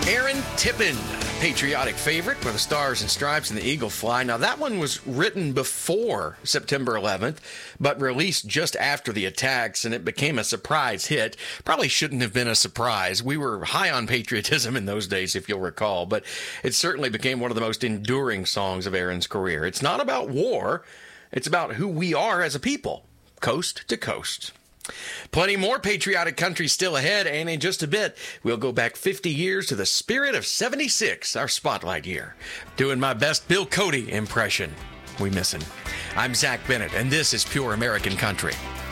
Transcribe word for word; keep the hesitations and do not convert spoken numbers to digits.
Aaron Tippin, patriotic favorite for the Stars and Stripes and the Eagle Fly. Now, that one was written before September eleventh, but released just after the attacks, and it became a surprise hit. Probably shouldn't have been a surprise. We were high on patriotism in those days, if you'll recall, but it certainly became one of the most enduring songs of Aaron's career. It's not about war. It's about who we are as a people, coast to coast. Plenty more patriotic country still ahead, and in just a bit, we'll go back fifty years to the spirit of seventy-six, our spotlight year. Doing my best Bill Cody impression. We miss him. I'm Zach Bennett, and this is Pure American Country.